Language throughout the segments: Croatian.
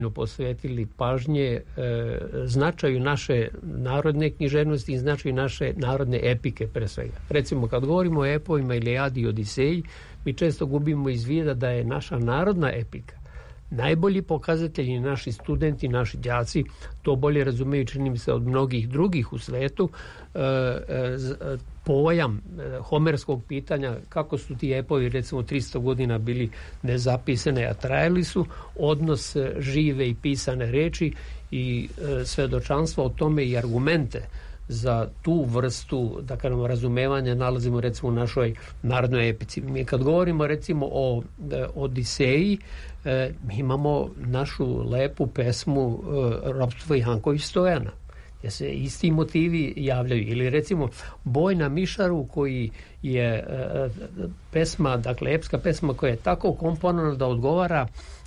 posvetili pažnje značaju naše narodne književnosti i značaju naše narodne epike pre svega. Recimo, kad govorimo o epovima Ilijadi i Odiseji, mi često gubimo iz vida da je naša narodna epika najbolji pokazatelji, naši studenti, naši đaci to bolje razumeju, čini mi se, od mnogih drugih u svetu, pojam homerskog pitanja, kako su ti epovi recimo 300 godina bili nezapisane, a trajali su, odnos žive i pisane reči i svedočanstva o tome i argumente za tu vrstu, da kažemo, razumevanja nalazimo recimo u našoj narodnoj epici. Mi kad govorimo recimo o Odiseji, mi imamo našu lepu pesmu Ropstvo Janković Stojana, gdje se isti motivi javljaju. Ili recimo Boj na Mišaru, koji je pesma, dakle epska pesma koja je tako komponovana da odgovara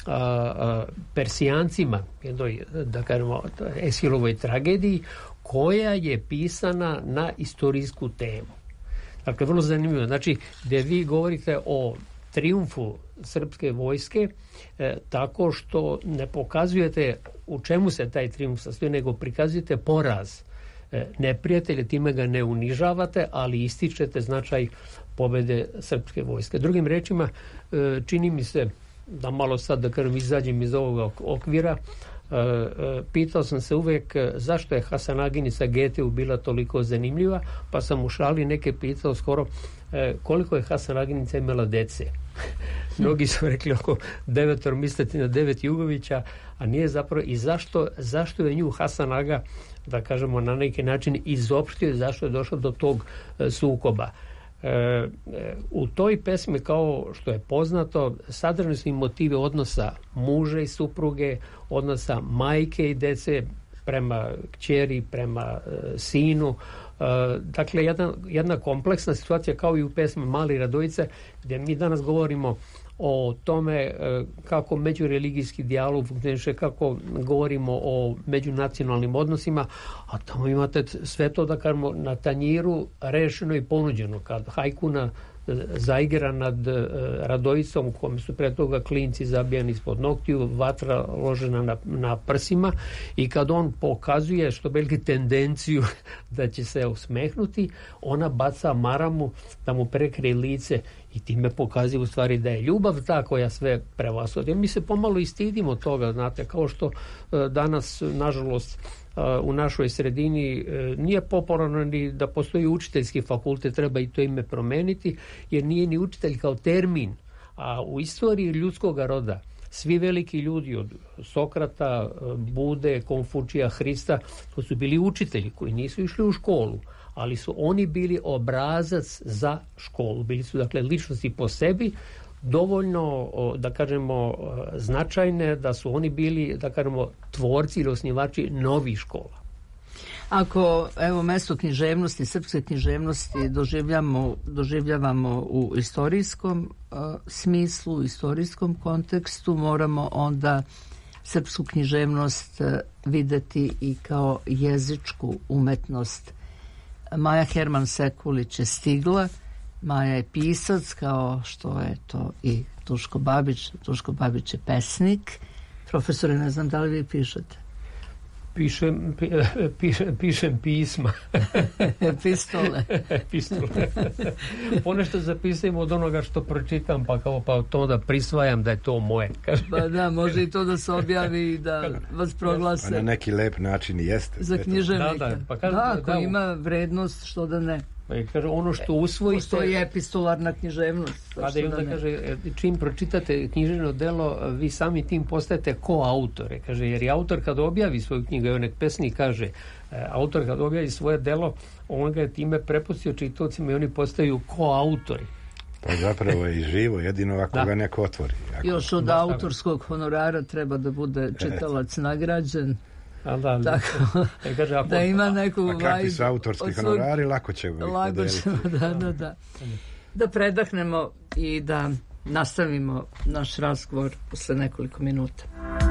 Persijancima, jednoj, da kažemo, Esilovoj tragediji, koja je pisana na istorijsku temu. Dakle, vrlo zanimljivo. Znači, gdje vi govorite o trijumfu srpske vojske, tako što ne pokazujete u čemu se taj trijumf sastoji, nego prikazujete poraz neprijatelja, time ga ne unižavate, ali ističete značaj pobede srpske vojske. Drugim rečima, čini mi se, da malo sad da kažem izađem iz ovoga okvira, pitao sam se uvijek zašto je Hasanaginica Geteu bila toliko zanimljiva, pa sam u šali neke pitao skoro koliko je Hasanaginica imala dece. Mnogi su rekli oko 9, misliti na 9 Jugovića, a nije zapravo i zašto je nju Hasan Aga, da kažemo, na neki način izopštio, zašto je došlo do tog sukoba. U toj pesmi, kao što je poznato, sadržani su i motive odnosa muža i supruge, odnosa majke i dece prema kćeri, prema sinu. Dakle, jedna kompleksna situacija, kao i u pesmi Mali Radojice, gdje mi danas govorimo o tome kako međureligijski dijalog funkcioniše, kako govorimo o međunacionalnim odnosima, a tamo imate sve to, da kažemo, na tanjiru rešeno i ponuđeno. Kad Hajkuna zaigra nad Radojicom, u kojem su pre toga klinci zabijani ispod noktiju, vatra ložena na prsima, i kad on pokazuje što veliki tendenciju da će se osmehnuti, ona baca maramu da mu prekrije lice i time pokazuje u stvari da je ljubav ta koja sve prevashoduje. Mi se pomalo i stidimo toga, znate, kao što danas, nažalost, u našoj sredini nije popularno ni da postoji učiteljski fakultet, treba i to ime promeniti, jer nije ni učitelj kao termin, a u istoriji ljudskog roda svi veliki ljudi od Sokrata, Bude, Konfučija, Hrista, to su bili učitelji koji nisu išli u školu, ali su oni bili obrazac za školu. Bili su, dakle, ličnosti po sebi, dovoljno, da kažemo, značajne da su oni bili, da kažemo, tvorci ili osnivači novih škola. Ako, evo, mesto književnosti, srpske književnosti doživljavamo u istorijskom smislu, u istorijskom kontekstu, moramo onda srpsku književnost videti i kao jezičku umetnost. Maja Herman Sekulić je stigla. Maja je pisac, kao što je to i Duško Babić. Duško Babić je pesnik. Profesore, ne znam da li vi pišete? Pišem pisma. Pistole. Ponešto zapisujem od onoga što pročitam, pa to da prisvajam da je to moje. Pa da, može i to da se objavi i da vas proglase. Pa na neki lep način i jeste. Za književnika. Ako ima vrednost, što da ne. Kaže, ono što usvojite... Postoji epistolarna književnost. Čim pročitate književno delo, vi sami tim postajete koautore. Kaže, jer je autor kad objavi svoju knjigu, evo nek pesnik kaže, autor kad objavi svoje delo, on ga je time prepustio čitaocima i oni postaju koautori. Pa zapravo je i živo, jedino ako ga neko otvori. Još od autorskog honorara treba da bude čitalac nagrađen. Tako, da ima neku a kakvi su autorski honorari, lako ćemo ih podeliti. Da predahnemo i da nastavimo naš razgovor posle nekoliko minuta.